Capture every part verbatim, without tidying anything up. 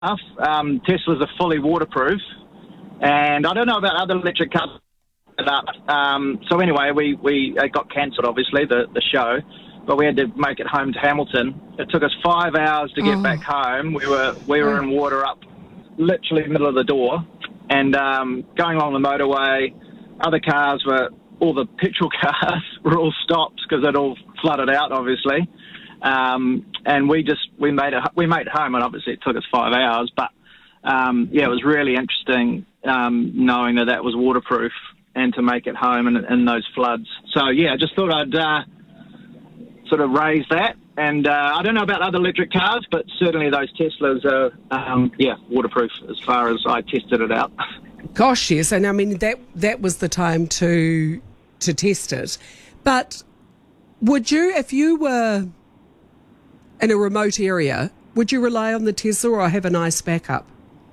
Um, Teslas are fully waterproof, and I don't know about other electric cars. Um, so anyway, we, we it got cancelled, obviously, the, the show, but we had to make it home to Hamilton. It took us five hours to get oh. back home. We were we were oh. in water up literally in the middle of the door, and um, going along the motorway, other cars were, all the petrol cars were all stopped because it all flooded out, obviously. Um, and we just, we made it, we made it home, and obviously it took us five hours, but um, yeah, it was really interesting um, knowing that that was waterproof and to make it home in, in those floods. So yeah, I just thought I'd uh, sort of raise that. And uh, I don't know about other electric cars, but certainly those Teslas are, um, yeah, waterproof as far as I tested it out. Gosh, yes, and I mean that that was the time to to test it. But would you, if you were in a remote area, would you rely on the Tesla or have a nice backup?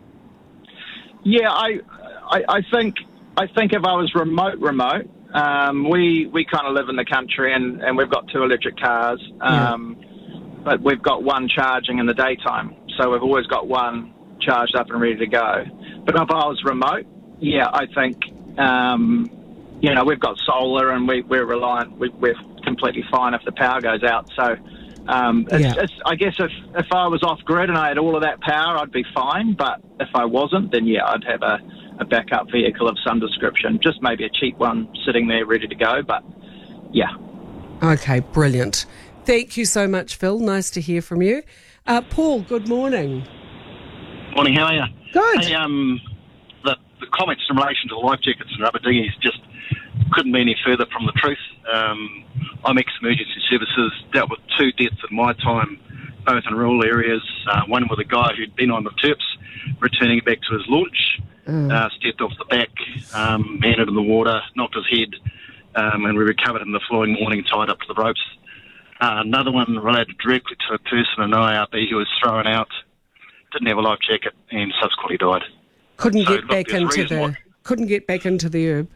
Yeah, I, I, I think I think if I was remote, remote, um, we we kind of live in the country, and, and we've got two electric cars, um, yeah. but we've got one charging in the daytime, so we've always got one charged up and ready to go. But if I was remote, yeah, I think um, you know we've got solar, and we, we're reliant. We, we're completely fine if the power goes out. So. Um, it's, yeah. it's, I guess if, if I was off grid and I had all of that power, I'd be fine. But if I wasn't, then yeah, I'd have a, a backup vehicle of some description. Just maybe a cheap one sitting there ready to go. But yeah. Okay, brilliant. Thank you so much, Phil. Nice to hear from you. Uh, Paul, good morning. Morning, how are you? Good. Hey, um, the, the comments in relation to life jackets and rubber dinghies just couldn't be any further from the truth. Um, I'm ex-emergency services, dealt with two deaths in my time, both in rural areas. Uh, one with a guy who'd been on the Terps, returning back to his launch, mm. uh, stepped off the back, um, landed in the water, knocked his head, um, and we recovered him the following morning, tied up to the ropes. Uh, another one related directly to a person in I R B who was thrown out, didn't have a life jacket, and subsequently died. Couldn't so, get look, back into the why. couldn't get back into the herb.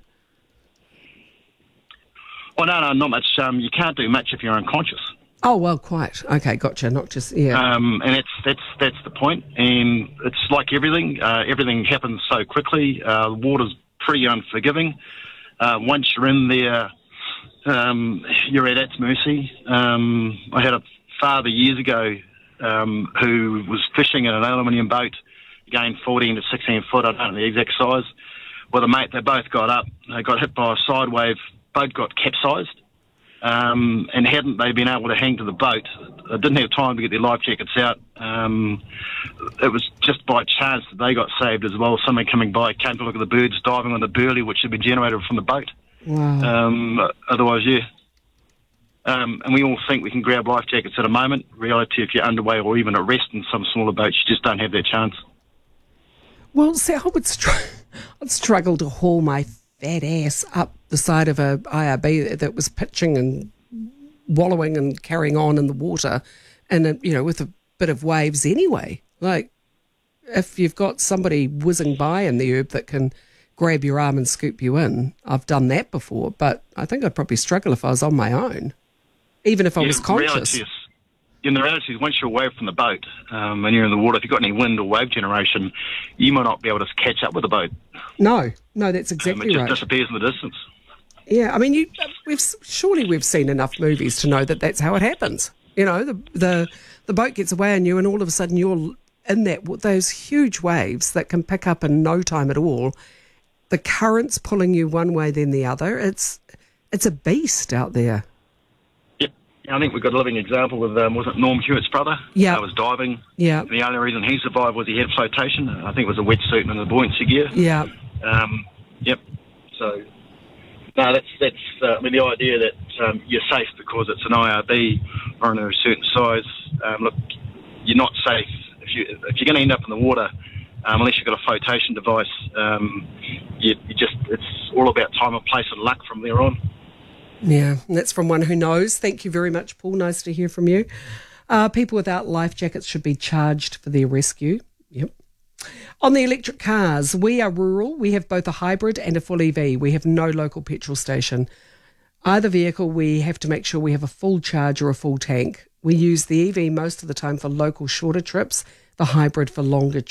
Oh, no, no, not much. Um, you can't do much if you're unconscious. Oh, well, quite. Okay, gotcha. Not just, yeah. Um, and that's, that's, that's the point. And it's like everything. Uh, everything happens so quickly. Uh, the water's pretty unforgiving. Uh, once you're in there, um, you're at its mercy. Um, I had a father years ago um, who was fishing in an aluminium boat, again, fourteen to sixteen foot, I don't know the exact size, with a mate. They both got up. They got hit by a side wave. Boat got capsized, um, and hadn't they been able to hang to the boat, they didn't have time to get their life jackets out. Um, it was just by chance that they got saved as well. Someone coming by came to look at the birds diving on the burley, which had been generated from the boat. Wow. Um, otherwise, yeah. Um, and we all think we can grab life jackets at a moment. Reality, if you're underway or even at rest in some smaller boats, you just don't have that chance. Well, see, I would str- I'd struggle to haul my fat ass up the side of a I R B that was pitching and wallowing and carrying on in the water, and you know, with a bit of waves anyway. Like, if you've got somebody whizzing by in the herb that can grab your arm and scoop you in, I've done that before, but I think I'd probably struggle if I was on my own, even if I yeah, was conscious. Reality is, in the reality is, once you're away from the boat um, and you're in the water, if you've got any wind or wave generation, you might not be able to catch up with the boat. No, no, that's exactly um, it just right. disappears in the distance. Yeah, I mean, you, we've surely we've seen enough movies to know that that's how it happens. You know, the the the boat gets away on you, and all of a sudden you're in that those huge waves that can pick up in no time at all. The current's pulling you one way, then the other. It's it's a beast out there. Yep, I think we've got a living example with um, was it Norm Hewitt's brother? Yeah, I was diving. Yeah, the only reason he survived was he had flotation. I think it was a wetsuit and a buoyancy gear. Yeah. Um, yep. So. No, that's, that's uh, I mean, the idea that um, you're safe because it's an I R B or in a certain size, um, look, you're not safe. If, you, if you're going to end up in the water, um, unless you've got a flotation device, um, you, you just it's all about time and place and luck from there on. Yeah, and that's from one who knows. Thank you very much, Paul. Nice to hear from you. Uh, people without life jackets should be charged for their rescue. Yep. On the electric cars, we are rural. We have both a hybrid and a full E V. We have no local petrol station. Either vehicle, we have to make sure we have a full charge or a full tank. We use the E V most of the time for local shorter trips. The the hybrid for longer